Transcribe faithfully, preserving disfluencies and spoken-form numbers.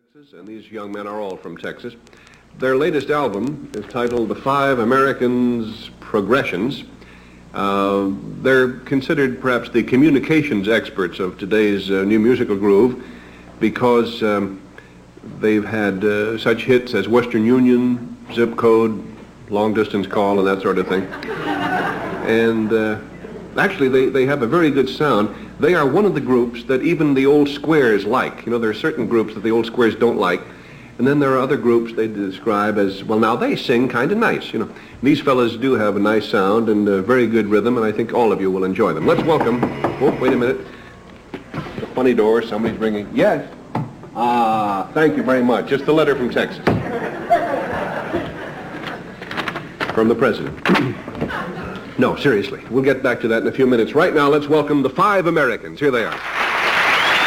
Texas, and these young men are all from Texas. Their latest album is titled The Five Americans Progressions. Uh, they're considered perhaps the communications experts of today's uh, new musical groove because um, they've had uh, such hits as Western Union, Zip Code, Long Distance Call, and that sort of thing. And uh, actually, they, they have a very good sound. They are one of the groups that even the old squares like. You know, there are certain groups that the old squares don't like. And then there are other groups they describe as, well, now they sing kind of nice, you know. These fellas do have a nice sound and a very good rhythm, and I think all of you will enjoy them. Let's welcome, oh, wait a minute. The funny door, somebody's bringing, yes. Ah, thank you very much. Just a letter from Texas. From the president. No, seriously. We'll get back to that in a few minutes. Right now, let's welcome the Five Americans. Here they are.